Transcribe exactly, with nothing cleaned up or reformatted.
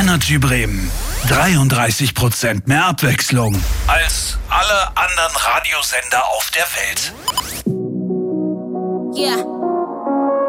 Energy Bremen. dreiunddreißig Prozent mehr Abwechslung als alle anderen Radiosender auf der Welt. Yeah.